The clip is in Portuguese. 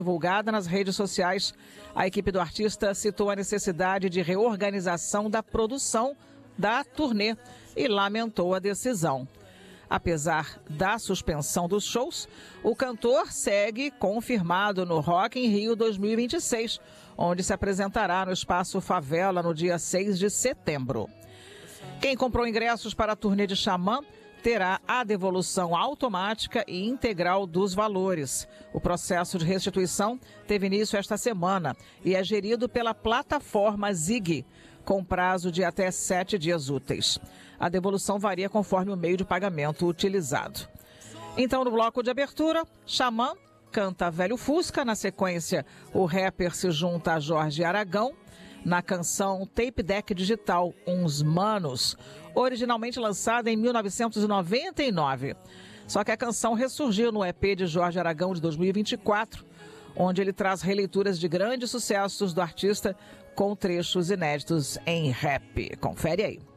Divulgada nas redes sociais, a equipe do artista citou a necessidade de reorganização da produção da turnê e lamentou a decisão. Apesar da suspensão dos shows, o cantor segue confirmado no Rock in Rio 2026, onde se apresentará no Espaço Favela no dia 6 de setembro. Quem comprou ingressos para a turnê de Xamã terá a devolução automática e integral dos valores. O processo de restituição teve início esta semana e é gerido pela plataforma Zig, com prazo de até 7 dias úteis. A devolução varia conforme o meio de pagamento utilizado. Então, no bloco de abertura, Xamã canta Velho Fusca. Na sequência, o rapper se junta a Jorge Aragão na canção Tape Deck Digital, Uns Manos, originalmente lançada em 1999. Só que a canção ressurgiu no EP de Jorge Aragão de 2024, onde ele traz releituras de grandes sucessos do artista com trechos inéditos em rap. Confere aí.